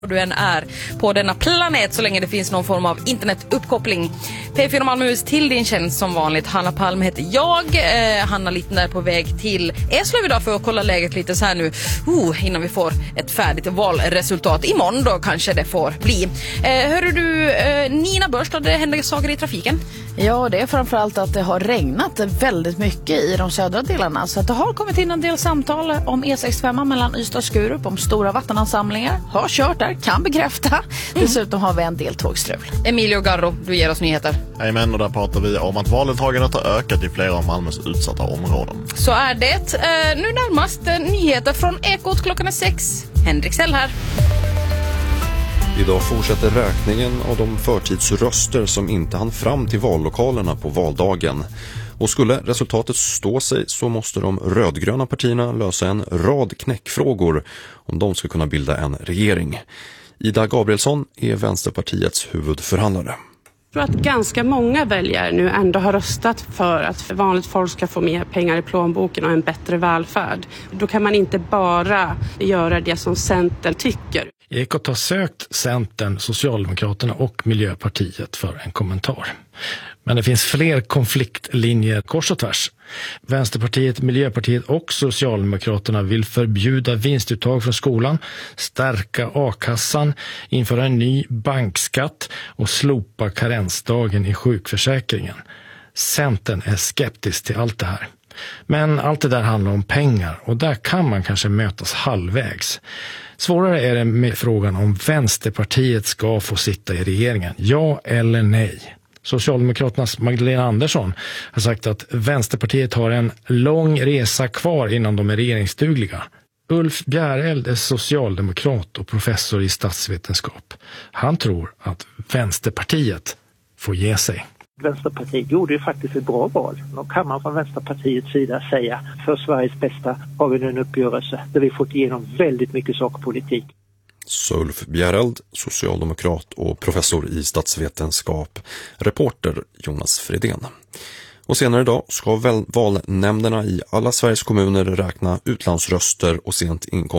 du än är på denna planet så länge det finns någon form av internetuppkoppling. P4 Malmöhus till din tjänst som vanligt. Hanna Palm heter jag. Hanna lite där på väg till Eslöv idag för att kolla läget lite så här nu innan vi får ett färdigt valresultat. Imorgon då kanske det får bli. Hörru du, Nina Börstad, det händer saker i trafiken? Ja, det är framförallt att det har regnat väldigt mycket i de södra delarna. Så att det har kommit in en del samtal om E65 mellan Ystad och Skurup om stora vattenansamlingar. Har kört där, kan bekräfta. Dessutom har vi en del tågstrul. Emilio Garro, du ger oss nyheter. Jajamän, och där pratar vi om att valdeltagandet har ökat i flera av Malmös utsatta områden. Så är det. Nu närmast nyheter från Ekot klockan är 6. Henrik Sell här. Idag fortsätter räkningen av de förtidsröster som inte hann fram till vallokalerna på valdagen. Och skulle resultatet stå sig så måste de rödgröna partierna lösa en rad knäckfrågor om de ska kunna bilda en regering. Ida Gabrielsson är Vänsterpartiets huvudförhandlare. Jag tror att ganska många väljare nu ändå har röstat för att vanligt folk ska få mer pengar i plånboken och en bättre välfärd. Då kan man inte bara göra det som Centern tycker. Ekot har sökt Centern, Socialdemokraterna och Miljöpartiet för en kommentar. Men det finns fler konfliktlinjer kors och tvärs. Vänsterpartiet, Miljöpartiet och Socialdemokraterna vill förbjuda vinstuttag från skolan, stärka a-kassan, införa en ny bankskatt och slopa karensdagen i sjukförsäkringen. Centern är skeptisk till allt det här. Men allt det där handlar om pengar och där kan man kanske mötas halvvägs. Svårare är det med frågan om Vänsterpartiet ska få sitta i regeringen. Ja eller nej? Socialdemokraternas Magdalena Andersson har sagt att Vänsterpartiet har en lång resa kvar innan de är regeringsdugliga. Ulf Bjäreld är socialdemokrat och professor i statsvetenskap. Han tror att Vänsterpartiet får ge sig. Vänsterpartiet gjorde ju faktiskt ett bra val. Då kan man från Vänsterpartiets sida säga för Sveriges bästa har vi nu en uppgörelse där vi fått igenom väldigt mycket sakpolitik. Ulf Bjäreld, socialdemokrat och professor i statsvetenskap. Reporter Jonas Fredén. Och senare idag ska valnämnderna i alla Sveriges kommuner räkna utlandsröster och sent inkomst